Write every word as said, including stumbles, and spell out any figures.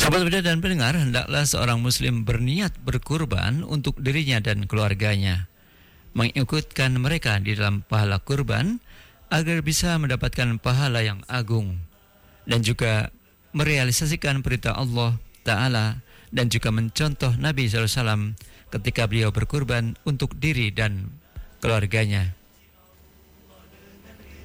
Sahabat Buddha dan pendengar, hendaklah seorang muslim berniat berkurban untuk dirinya dan keluarganya, mengikutkan mereka di dalam pahala kurban agar bisa mendapatkan pahala yang agung, dan juga merealisasikan perintah Allah Ta'ala dan juga mencontoh Nabi shallallahu alaihi wasallam ketika beliau berkurban untuk diri dan keluarganya.